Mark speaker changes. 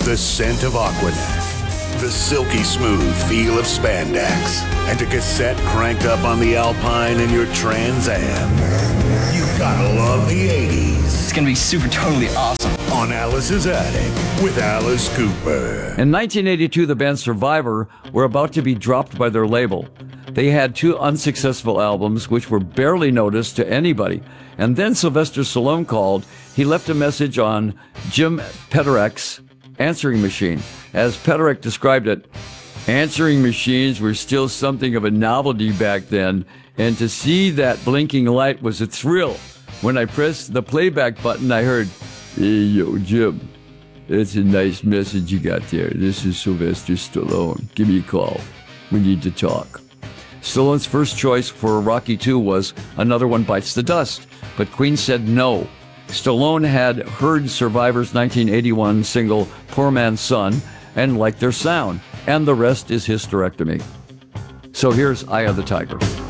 Speaker 1: the scent of Aquanet, the silky smooth feel of spandex, and a cassette cranked up on the Alpine in your Trans Am. You gotta love the 80s.
Speaker 2: It's gonna be super totally awesome.
Speaker 1: On Alice's Attic with Alice Cooper.
Speaker 3: In 1982, the band Survivor were about to be dropped by their label. They had 2 unsuccessful albums, which were barely noticed to anybody. And then Sylvester Stallone called. He left a message on Jim Peterek's answering machine. As Peterek described it, answering machines were still something of a novelty back then, and to see that blinking light was a thrill. When I pressed the playback button, I heard, "Hey, yo, Jim, that's a nice message you got there. This is Sylvester Stallone. Give me a call. We need to talk." Stallone's first choice for Rocky II was Another One Bites the Dust, but Queen said no. Stallone had heard Survivor's 1981 single Poor Man's Son and liked their sound, and the rest is hysterectomy. So here's Eye of the Tiger.